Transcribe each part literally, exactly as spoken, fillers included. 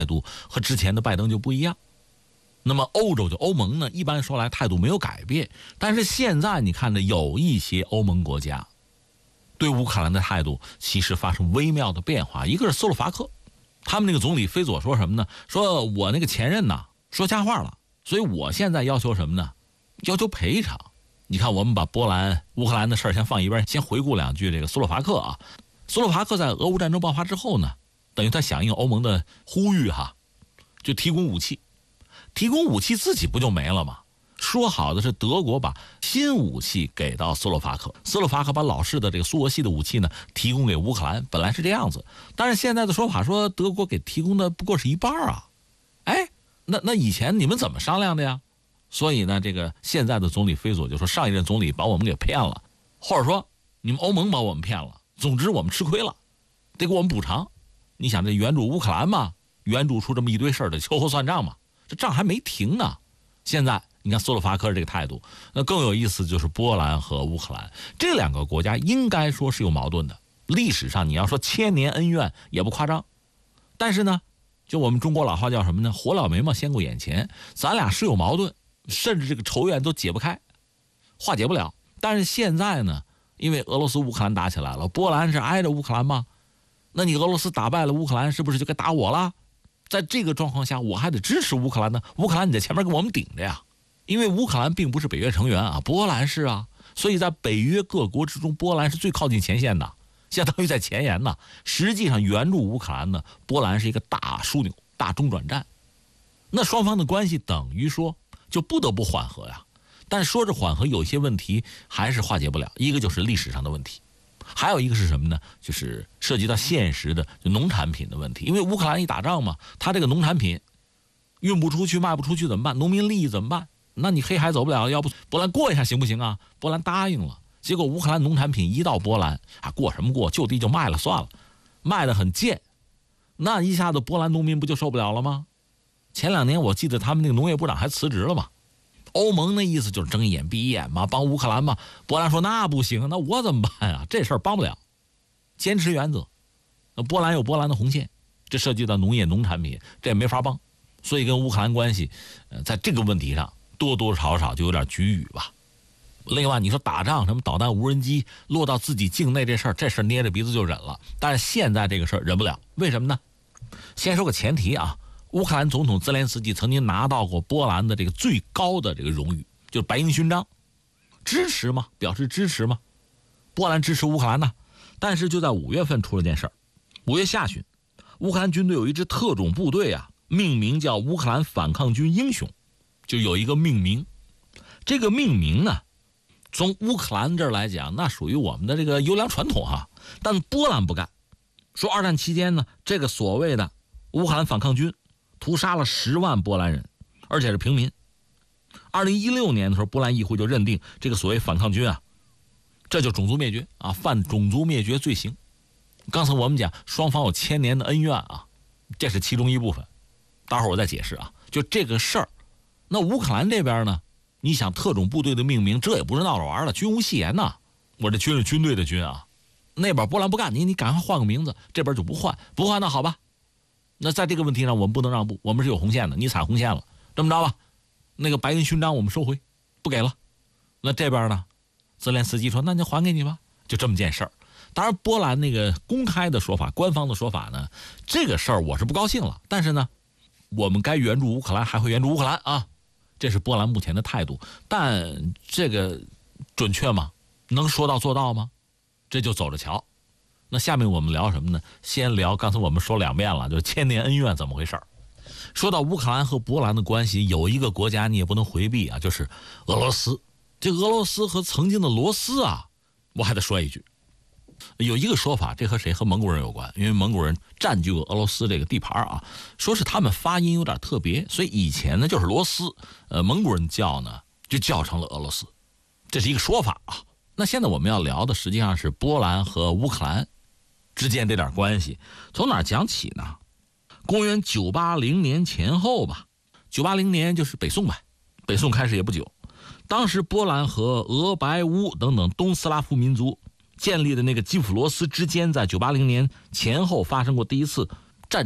度和之前的拜登就不一样。那么欧洲就欧盟呢，一般说来态度没有改变，但是现在你看着有一些欧盟国家对乌克兰的态度其实发生微妙的变化。一个是斯洛伐克，他们那个总理菲佐说什么呢？说我那个前任呐说瞎话了，所以我现在要求什么呢？要求赔偿。你看，我们把波兰、乌克兰的事儿先放一边，先回顾两句这个斯洛伐克啊。斯洛伐克在俄乌战争爆发之后呢，等于他响应欧盟的呼吁哈，就提供武器。提供武器自己不就没了吗？说好的是德国把新武器给到斯洛伐克，斯洛伐克把老式的这个苏俄系的武器呢提供给乌克兰，本来是这样子。但是现在的说法说德国给提供的不过是一半啊。哎，那那以前你们怎么商量的呀？所以呢，这个现在的总理菲佐就说上一任总理把我们给骗了，或者说你们欧盟把我们骗了，总之我们吃亏了，得给我们补偿。你想这援助乌克兰嘛，援助出这么一堆事儿的，秋后算账嘛，这账还没停呢。现在你看斯洛伐克这个态度，那更有意思就是波兰和乌克兰这两个国家应该说是有矛盾的，历史上你要说千年恩怨也不夸张。但是呢，就我们中国老话叫什么呢？火燎眉毛先过眼前，咱俩是有矛盾，甚至这个仇怨都解不开，化解不了。但是现在呢，因为俄罗斯乌克兰打起来了，波兰是挨着乌克兰吗？那你俄罗斯打败了乌克兰，是不是就该打我了？在这个状况下，我还得支持乌克兰呢。乌克兰你在前面给我们顶着呀，因为乌克兰并不是北约成员啊，波兰是啊，所以在北约各国之中，波兰是最靠近前线的，相当于在前沿呢。实际上援助乌克兰呢，波兰是一个大枢纽、大中转站。那双方的关系等于说就不得不缓和呀。但说着缓和，有些问题还是化解不了。一个就是历史上的问题。还有一个是什么呢？就是涉及到现实的就农产品的问题。因为乌克兰一打仗嘛，他这个农产品运不出去、卖不出去怎么办？农民利益怎么办？那你黑海走不了，要不波兰过一下行不行啊？波兰答应了，结果乌克兰农产品一到波兰啊，过什么过？就地就卖了算了，卖得很贱，那一下子波兰农民不就受不了了吗？前两年我记得他们那个农业部长还辞职了嘛。欧盟那意思就是睁一眼闭一眼嘛，帮乌克兰嘛。波兰说那不行，那我怎么办啊？这事儿帮不了，坚持原则。那波兰有波兰的红线，这涉及到农业农产品，这也没法帮。所以跟乌克兰关系，呃，在这个问题上多多少少就有点局域吧。另外，你说打仗什么导弹无人机落到自己境内这事儿，这事儿捏着鼻子就忍了。但是现在这个事儿忍不了，为什么呢？先说个前提啊。乌克兰总统泽连斯基曾经拿到过波兰的这个最高的这个荣誉，就是白鹰勋章，支持嘛，表示支持嘛。波兰支持乌克兰呢，但是就在五月份出了件事儿。五月下旬，乌克兰军队有一支特种部队啊，命名叫乌克兰反抗军英雄，就有一个命名。这个命名呢，从乌克兰这儿来讲，那属于我们的这个优良传统哈。但波兰不干，说二战期间呢，这个所谓的乌克兰反抗军屠杀了十万波兰人，而且是平民。二零一六年的时候，波兰议会就认定这个所谓反抗军啊，这就种族灭绝啊，犯种族灭绝罪行。刚才我们讲双方有千年的恩怨啊，这是其中一部分。待会儿我再解释啊，就这个事儿。那乌克兰这边呢，你想特种部队的命名，这也不是闹着玩的，军无戏言呐。我这军是军队的军啊，那边波兰不干，你你赶快换个名字，这边就不换，不换那好吧。那在这个问题上，我们不能让步，我们是有红线的。你踩红线了，这么着吧，那个白银勋章我们收回，不给了。那这边呢，泽连斯基说：“那就还给你吧。”就这么件事儿。当然，波兰那个公开的说法、官方的说法呢，这个事儿我是不高兴了。但是呢，我们该援助乌克兰还会援助乌克兰啊，这是波兰目前的态度。但这个准确吗？能说到做到吗？这就走着瞧。那下面我们聊什么呢？先聊刚才我们说两遍了，就是千年恩怨怎么回事。说到乌克兰和波兰的关系，有一个国家你也不能回避啊，就是俄罗斯。这俄罗斯和曾经的罗斯啊，我还得说一句，有一个说法，这和谁？和蒙古人有关，因为蒙古人占据过俄罗斯这个地盘啊，说是他们发音有点特别，所以以前呢就是罗斯，呃，蒙古人叫呢就叫成了俄罗斯，这是一个说法啊。那现在我们要聊的实际上是波兰和乌克兰之间这点关系。从哪儿讲起呢？公元九八零年前后吧，九八零年就是北宋吧，北宋开始也不久。当时波兰和俄白乌等等东斯拉夫民族建立的那个基辅罗斯之间，在九八零年前后发生过第一次战争，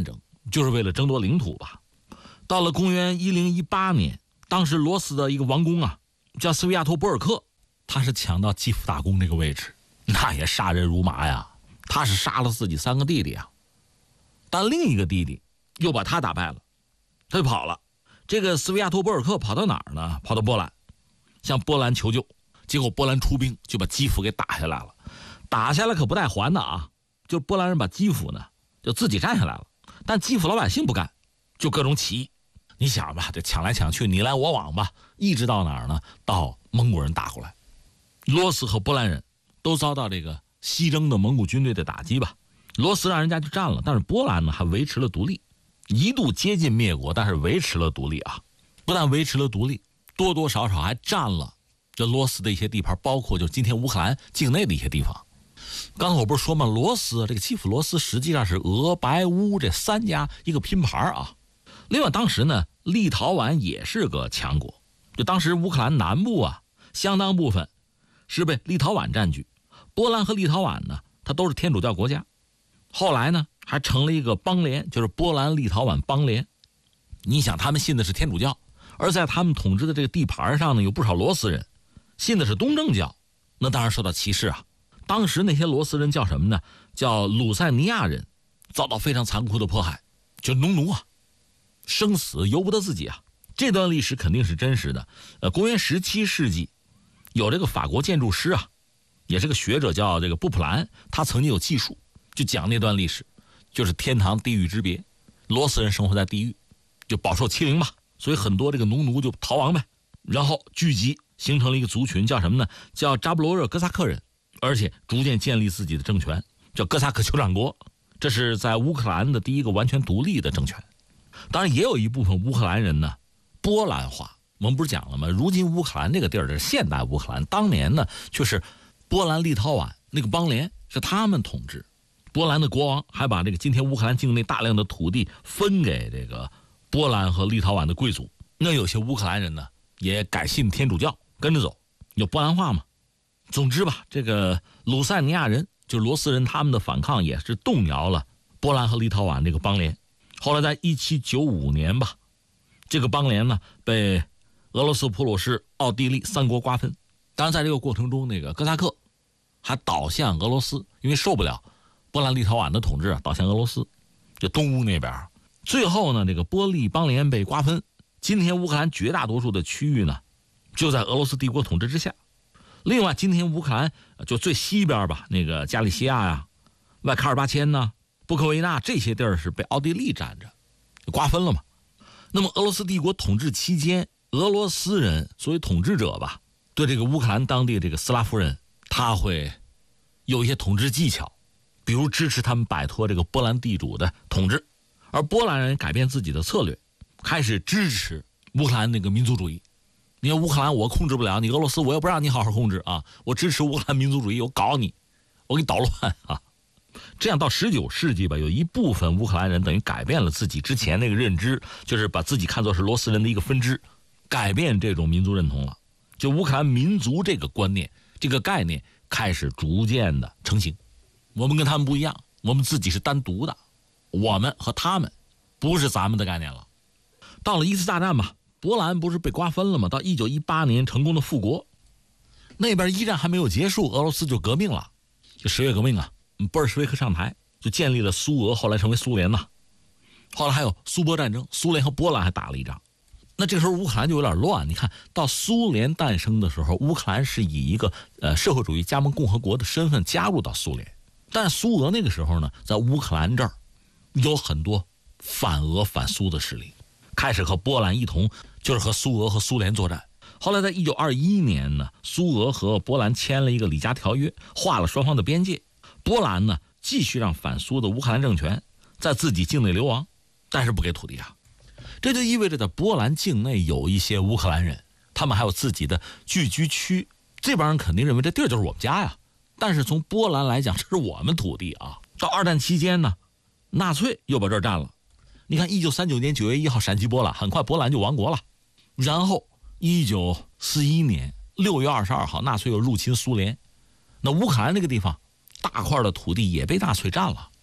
就是为了争夺领土吧。到了公元一零一八年，当时罗斯的一个王公啊，叫斯维亚托波尔克，他是抢到基辅大公这个位置，那也杀人如麻呀。他是杀了自己三个弟弟啊，但另一个弟弟又把他打败了，他就跑了。这个斯维亚托波尔克跑到哪儿呢？跑到波兰，向波兰求救。结果波兰出兵就把基辅给打下来了，打下来可不带还的啊！就波兰人把基辅呢就自己占下来了，但基辅老百姓不干，就各种起义。你想吧，这抢来抢去，你来我往吧，一直到哪儿呢？到蒙古人打过来，罗斯和波兰人都遭到这个西征的蒙古军队的打击吧。罗斯让人家就占了，但是波兰呢还维持了独立，一度接近灭国，但是维持了独立啊！不但维持了独立，多多少少还占了这罗斯的一些地盘，包括就今天乌克兰境内的一些地方。刚才我不是说吗？罗斯这个基辅罗斯实际上是俄白乌这三家一个拼盘啊。另外当时呢，立陶宛也是个强国，就当时乌克兰南部啊，相当部分是被立陶宛占据。波兰和立陶宛呢，它都是天主教国家，后来呢还成了一个邦联，就是波兰立陶宛邦联。你想他们信的是天主教，而在他们统治的这个地盘上呢，有不少罗斯人信的是东正教，那当然受到歧视啊。当时那些罗斯人叫什么呢？叫鲁塞尼亚人，遭到非常残酷的迫害，就农奴啊，生死由不得自己啊。这段历史肯定是真实的。呃，公元十七世纪，有这个法国建筑师啊，也是个学者，叫这个布普兰，他曾经有记述，就讲那段历史，就是天堂地狱之别，罗斯人生活在地狱，就饱受欺凌吧，所以很多这个农奴就逃亡呗，然后聚集形成了一个族群，叫什么呢？叫扎布罗热哥萨克人，而且逐渐建立自己的政权，叫哥萨克酋长国。这是在乌克兰的第一个完全独立的政权。当然也有一部分乌克兰人呢波兰化，我们不是讲了吗？如今乌克兰这个地儿是现代乌克兰，当年呢就是波兰立陶宛那个邦联是他们统治，波兰的国王还把这个今天乌克兰境内大量的土地分给这个波兰和立陶宛的贵族。那有些乌克兰人呢也改信天主教，跟着走，有波兰化嘛。总之吧，这个鲁塞尼亚人就是罗斯人，他们的反抗也是动摇了波兰和立陶宛这个邦联。后来在一七九五年吧，这个邦联呢被俄罗斯、普鲁士、奥地利三国瓜分。当然在这个过程中，那个哥萨克还倒向俄罗斯，因为受不了波兰立陶宛的统治，倒向俄罗斯，就东乌那边。最后呢，这个波利邦联被瓜分，今天乌克兰绝大多数的区域呢就在俄罗斯帝国统治之下。另外今天乌克兰就最西边吧，那个加利西亚呀、外卡尔巴阡呢、布科维纳这些地儿是被奥地利占着，瓜分了嘛。那么俄罗斯帝国统治期间，俄罗斯人作为统治者吧，对这个乌克兰当地这个斯拉夫人，他会有一些统治技巧，比如支持他们摆脱这个波兰地主的统治，而波兰人改变自己的策略，开始支持乌克兰那个民族主义。你看乌克兰我控制不了，你俄罗斯我又不让你好好控制啊，我支持乌克兰民族主义，我搞你，我给你捣乱啊。这样到十九世纪吧，有一部分乌克兰人等于改变了自己之前那个认知，就是把自己看作是罗斯人的一个分支，改变这种民族认同了。就乌克兰民族这个观念、这个概念开始逐渐的成型。我们跟他们不一样，我们自己是单独的，我们和他们不是咱们的概念了。到了一次大战吧，波兰不是被瓜分了吗？到一九一八年成功的复国，那边一战还没有结束，俄罗斯就革命了，就十月革命啊，布尔什维克上台，就建立了苏俄，后来成为苏联呐。后来还有苏波战争，苏联和波兰还打了一仗。那这时候乌克兰就有点乱。你看到苏联诞生的时候，乌克兰是以一个呃社会主义加盟共和国的身份加入到苏联，但苏俄那个时候呢，在乌克兰这儿有很多反俄反苏的势力，开始和波兰一同就是和苏俄和苏联作战。后来在一九二一年呢，苏俄和波兰签了一个里加条约，划了双方的边界。波兰呢继续让反苏的乌克兰政权在自己境内流亡，但是不给土地啊。这就意味着在波兰境内有一些乌克兰人，他们还有自己的聚居区，这帮人肯定认为这地儿就是我们家呀。但是从波兰来讲，这是我们土地啊。到二战期间呢，纳粹又把这儿占了。你看一九三九年九月一号闪击波兰，很快波兰就亡国了。然后一九四一年六月二十二号，纳粹又入侵苏联，那乌克兰这个地方大块的土地也被纳粹占了。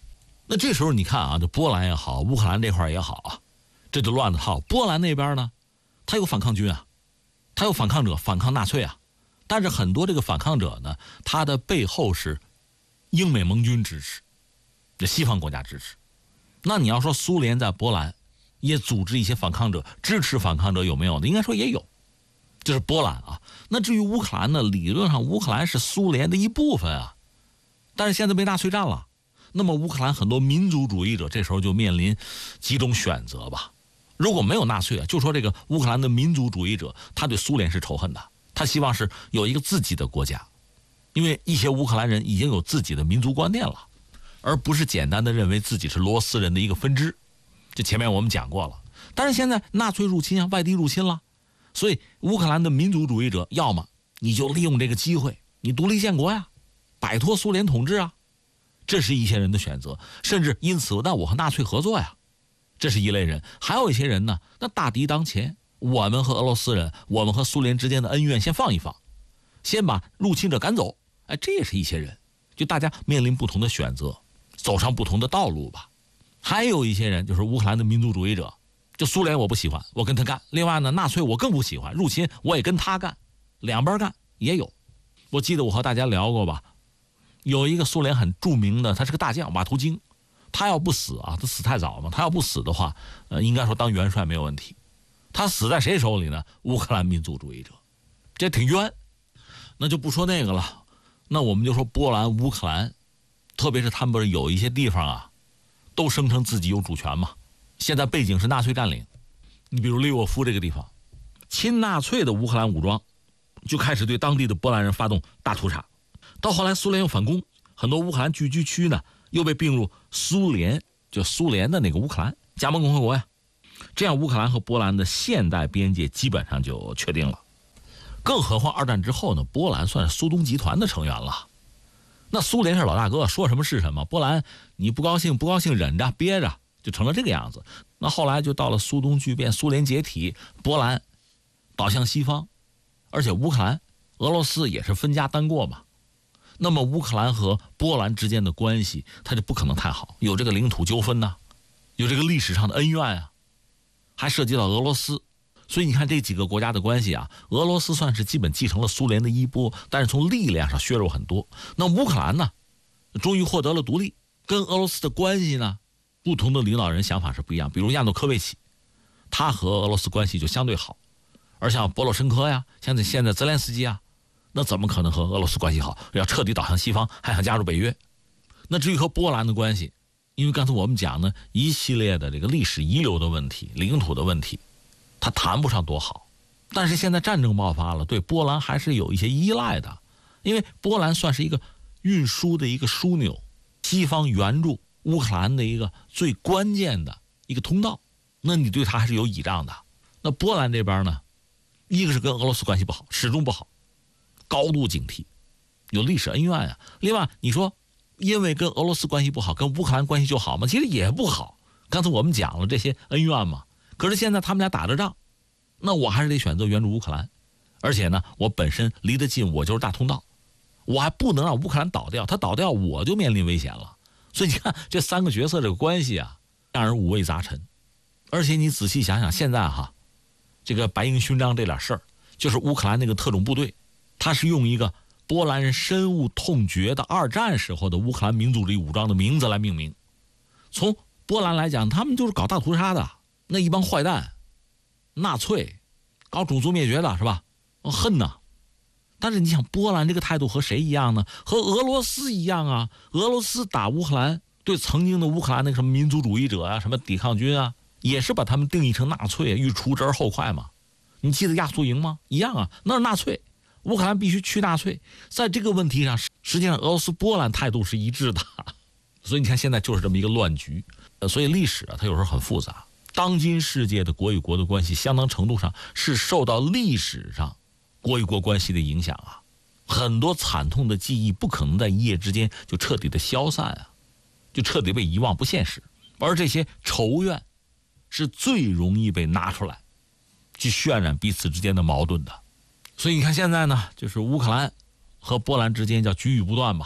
那这时候你看啊，这波兰也好，乌克兰这块也好啊，这就乱了套。波兰那边呢，他有反抗军啊，他有反抗者反抗纳粹啊，但是很多这个反抗者呢，他的背后是英美盟军支持，这西方国家支持。那你要说苏联在波兰也组织一些反抗者，支持反抗者有没有呢？应该说也有，这是波兰啊。那至于乌克兰呢，理论上乌克兰是苏联的一部分啊，但是现在被纳粹占了。那么乌克兰很多民族主义者这时候就面临几种选择吧。如果没有纳粹啊，就说这个乌克兰的民族主义者，他对苏联是仇恨的，他希望是有一个自己的国家，因为一些乌克兰人已经有自己的民族观念了，而不是简单的认为自己是罗斯人的一个分支。这前面我们讲过了。但是现在纳粹入侵啊，外敌入侵了，所以乌克兰的民族主义者，要么你就利用这个机会，你独立建国呀，摆脱苏联统治啊，这是一些人的选择。甚至因此，那我和纳粹合作呀，这是一类人。还有一些人呢，那大敌当前，我们和俄罗斯人，我们和苏联之间的恩怨先放一放，先把入侵者赶走。哎，这也是一些人，就大家面临不同的选择，走上不同的道路吧。还有一些人就是乌克兰的民族主义者，就苏联我不喜欢，我跟他干。另外呢，纳粹我更不喜欢，入侵我也跟他干，两边干也有。我记得我和大家聊过吧，有一个苏联很著名的，他是个大将马图京，他要不死啊，他死太早嘛，他要不死的话，呃，应该说当元帅没有问题。他死在谁手里呢？乌克兰民族主义者，这挺冤。那就不说那个了，那我们就说波兰、乌克兰，特别是他们不是有一些地方啊，都声称自己有主权嘛。现在背景是纳粹占领，你比如利沃夫这个地方，亲纳粹的乌克兰武装就开始对当地的波兰人发动大屠杀。到后来苏联又反攻，很多乌克兰聚居区呢又被并入苏联，就苏联的那个乌克兰加盟共和国呀。这样乌克兰和波兰的现代边界基本上就确定了。更何况二战之后呢，波兰算是苏东集团的成员了。那苏联是老大哥，说什么是什么，波兰你不高兴不高兴忍着憋着，就成了这个样子。那后来就到了苏东剧变，苏联解体，波兰倒向西方，而且乌克兰俄罗斯也是分家单过嘛。那么乌克兰和波兰之间的关系它就不可能太好，有这个领土纠纷呐、啊，有这个历史上的恩怨啊，还涉及到俄罗斯。所以你看这几个国家的关系啊，俄罗斯算是基本继承了苏联的衣钵，但是从力量上削弱很多。那乌克兰呢，终于获得了独立，跟俄罗斯的关系呢，不同的领导人想法是不一样。比如亚努科维奇，他和俄罗斯关系就相对好，而像波罗申科呀，像现在泽连斯基啊，那怎么可能和俄罗斯关系好？要彻底倒向西方，还想加入北约。那至于和波兰的关系，因为刚才我们讲呢，一系列的这个历史遗留的问题、领土的问题，它谈不上多好。但是现在战争爆发了，对波兰还是有一些依赖的，因为波兰算是一个运输的一个枢纽，西方援助乌克兰的一个最关键的一个通道，那你对它还是有倚仗的。那波兰这边呢，一个是跟俄罗斯关系不好，始终不好，高度警惕，有历史恩怨啊。另外你说因为跟俄罗斯关系不好，跟乌克兰关系就好吗？其实也不好。刚才我们讲了这些恩怨嘛，可是现在他们俩打着仗，那我还是得选择援助乌克兰。而且呢，我本身离得近，我就是大通道，我还不能让乌克兰倒掉，他倒掉我就面临危险了。所以你看这三个角色这个关系啊，让人五味杂陈。而且你仔细想想，现在哈，这个白鹰勋章这点事儿，就是乌克兰那个特种部队，他是用一个波兰人深恶痛绝的二战时候的乌克兰民族主义武装的名字来命名。从波兰来讲，他们就是搞大屠杀的那一帮坏蛋，纳粹，搞种族灭绝的是吧？恨呐！但是你想，波兰这个态度和谁一样呢？和俄罗斯一样啊！俄罗斯打乌克兰，对曾经的乌克兰那个什么民族主义者啊、什么抵抗军啊，也是把他们定义成纳粹，欲除之而后快嘛。你记得亚速营吗？一样啊，那是纳粹。乌克兰必须去纳粹。在这个问题上，实际上俄罗斯波兰态度是一致的。所以你看现在就是这么一个乱局。所以历史啊，它有时候很复杂。当今世界的国与国的关系相当程度上是受到历史上国与国关系的影响啊，很多惨痛的记忆不可能在一夜之间就彻底的消散啊，就彻底被遗忘，不现实。而这些仇怨是最容易被拿出来去渲染彼此之间的矛盾的。所以你看现在呢，就是乌克兰和波兰之间叫局域不断吧。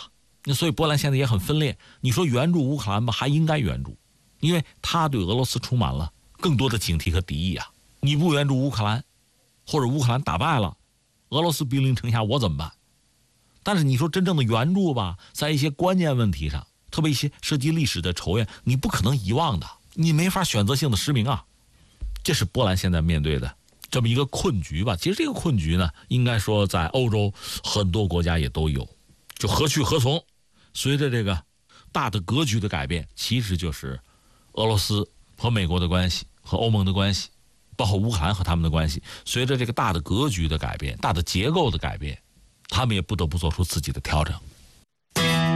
那所以波兰现在也很分裂。你说援助乌克兰吧，还应该援助，因为他对俄罗斯充满了更多的警惕和敌意啊。你不援助乌克兰，或者乌克兰打败了，俄罗斯兵临城下，我怎么办？但是你说真正的援助吧，在一些关键问题上，特别一些涉及历史的仇怨，你不可能遗忘的，你没法选择性的实名啊。这是波兰现在面对的这么一个困局吧。其实这个困局呢，应该说在欧洲很多国家也都有，就何去何从。随着这个大的格局的改变，其实就是俄罗斯和美国的关系，和欧盟的关系，包括乌克兰和他们的关系，随着这个大的格局的改变，大的结构的改变，他们也不得不做出自己的调整。